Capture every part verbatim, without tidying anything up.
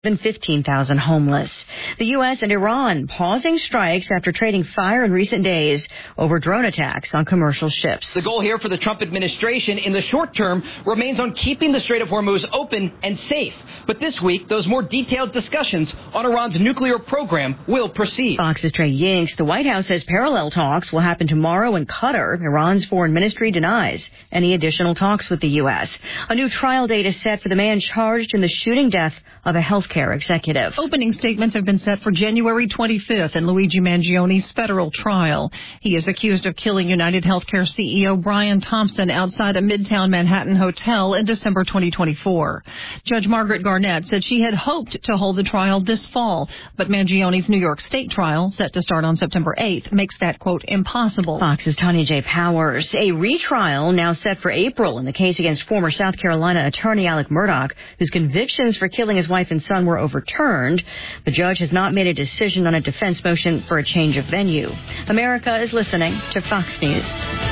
than fifteen thousand homeless. The U S and Iran pausing strikes after trading fire in recent days over drone attacks on commercial ships. The goal here for the Trump administration in the short term remains on keeping the Strait of Hormuz open and safe. But this week, those more detailed discussions on Iran's nuclear program will proceed. Fox's Trey Yingst. The White House says parallel talks will happen tomorrow in Qatar. Iran's foreign ministry denies any additional talks with the U S. A new trial date is set for the man charged in the shooting death of a health care executive. Opening statements have been set for January twenty-fifth in Luigi Mangione's federal trial. He is accused of killing United Healthcare C E O Brian Thompson outside a Midtown Manhattan hotel in December twenty twenty-four. Judge Margaret Garnett said she had hoped to hold the trial this fall, but Mangione's New York State trial, set to start on September eighth, makes that, quote, impossible. Fox's Tanya J. Powers. A retrial now set for April in the case against former South Carolina attorney Alec Murdaugh, whose convictions for killing his wife and son were overturned. The judge has not made a decision on a defense motion for a change of venue. America is listening to Fox News.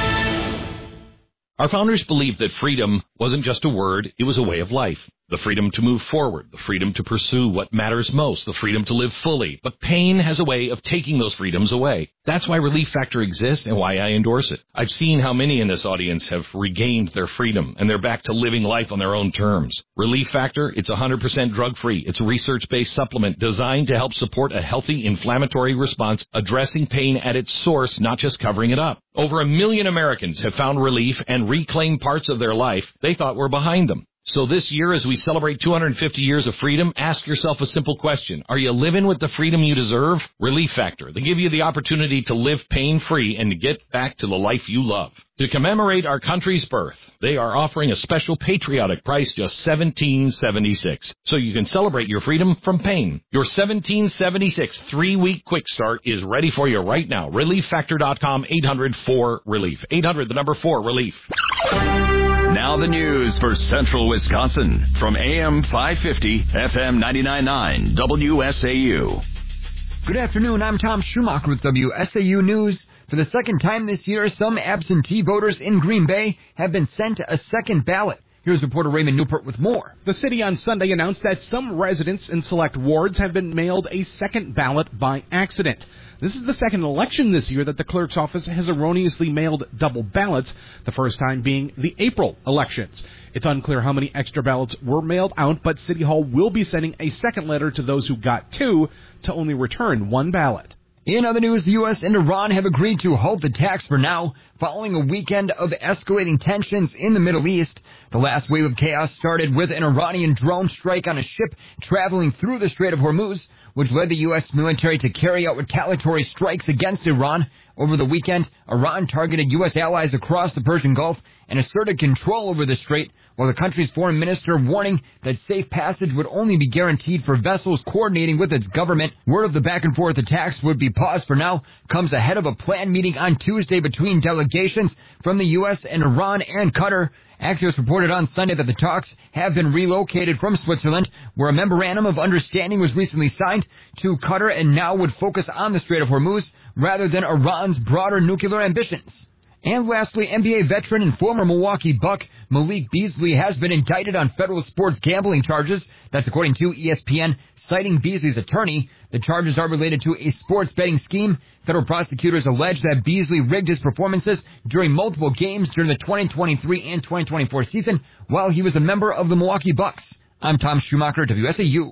Our founders believed that freedom wasn't just a word, it was a way of life. The freedom to move forward, the freedom to pursue what matters most, the freedom to live fully. But pain has a way of taking those freedoms away. That's why Relief Factor exists and why I endorse it. I've seen how many in this audience have regained their freedom, and they're back to living life on their own terms. Relief Factor, it's one hundred percent drug-free. It's a research-based supplement designed to help support a healthy inflammatory response, addressing pain at its source, not just covering it up. Over a million Americans have found relief and reclaimed parts of their life they thought were behind them. So this year, as we celebrate two hundred fifty years of freedom, ask yourself a simple question. Are you living with the freedom you deserve? Relief Factor. They give you the opportunity to live pain-free and to get back to the life you love. To commemorate our country's birth, they are offering a special patriotic price, just seventeen dollars and seventy-six cents. So you can celebrate your freedom from pain. Your seventeen dollars and seventy-six cents three-week quick start is ready for you right now. relief factor dot com, eight hundred four relief. eight hundred, the number four, relief. Now the news for Central Wisconsin from A M five fifty, F M ninety-nine point nine, W S A U. Good afternoon, I'm Tom Schumacher with W S A U News. For the second time this year, some absentee voters in Green Bay have been sent a second ballot. Here's reporter Raymond Newport with more. The city on Sunday announced that some residents in select wards have been mailed a second ballot by accident. This is the second election this year that the clerk's office has erroneously mailed double ballots, the first time being the April elections. It's unclear how many extra ballots were mailed out, but City Hall will be sending a second letter to those who got two to only return one ballot. In other news, the U S and Iran have agreed to halt attacks for now, following a weekend of escalating tensions in the Middle East. The last wave of chaos started with an Iranian drone strike on a ship traveling through the Strait of Hormuz, which led the U S military to carry out retaliatory strikes against Iran. Over the weekend, Iran targeted U S allies across the Persian Gulf and asserted control over the strait, while the country's foreign minister warning that safe passage would only be guaranteed for vessels coordinating with its government. Word of the back-and-forth attacks would be paused for now comes ahead of a planned meeting on Tuesday between delegations from the U S and Iran and Qatar. Axios reported on Sunday that the talks have been relocated from Switzerland, where a memorandum of understanding was recently signed, to Qatar and now would focus on the Strait of Hormuz rather than Iran's broader nuclear ambitions. And lastly, N B A veteran and former Milwaukee Buck Malik Beasley has been indicted on federal sports gambling charges. That's according to E S P N, citing Beasley's attorney. The charges are related to a sports betting scheme. Federal prosecutors allege that Beasley rigged his performances during multiple games during the twenty twenty-three and twenty twenty-four season while he was a member of the Milwaukee Bucks. I'm Tom Schumacher, W S A U.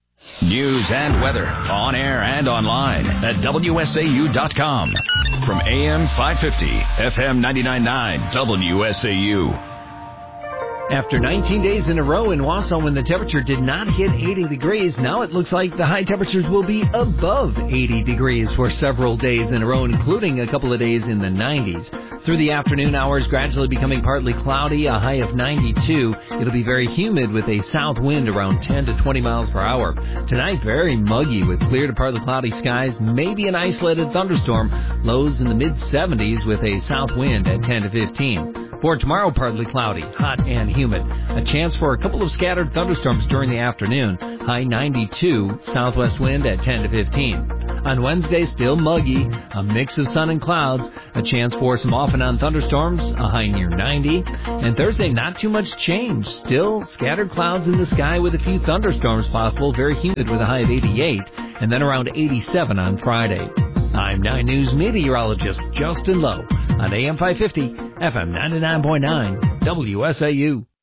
News and weather on air and online at W S A U dot com. From A M five fifty, F M ninety-nine point nine, W S A U. After nineteen days in a row in Wausau when the temperature did not hit eighty degrees, now it looks like the high temperatures will be above eighty degrees for several days in a row, including a couple of days in the nineties. Through the afternoon hours, gradually becoming partly cloudy, a high of ninety-two. It'll be very humid with a south wind around ten to twenty miles per hour. Tonight, very muggy with clear to partly cloudy skies, maybe an isolated thunderstorm. Lows in the mid-seventies with a south wind at ten to fifteen. For tomorrow, partly cloudy, hot and humid. A chance for a couple of scattered thunderstorms during the afternoon. High ninety-two, southwest wind at ten to fifteen. On Wednesday, still muggy, a mix of sun and clouds, a chance for some off and on thunderstorms, a high near ninety. And Thursday, not too much change. Still scattered clouds in the sky with a few thunderstorms possible, very humid with a high of eighty-eight, and then around eighty-seven on Friday. I'm nine News meteorologist Justin Lowe on A M five fifty, F M ninety-nine point nine, W S A U.